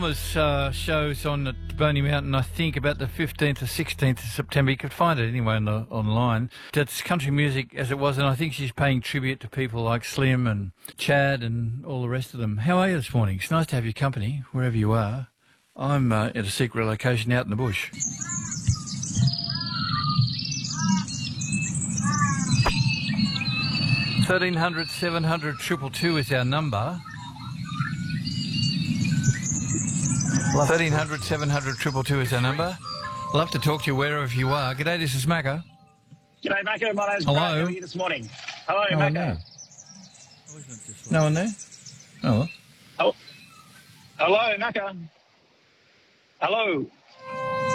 There's shows on the Boney Mountain, I think, about the 15th or 16th of September. You could find it anyway online. That's country music as it was, and I think she's paying tribute to people like Slim and Chad and all the rest of them. How are you this morning? It's nice to have your company, wherever you are. I'm at a secret location out in the bush. $1300 700 222 is our number. 1300 700 222 is our number. Love to talk to you wherever you are. G'day, this is Macca. G'day, Macca. My name's Hello. Brad. How are you this morning? Hello, No one Macca. there. No one there? Oh, well. Oh. Hello, Macca. Hello.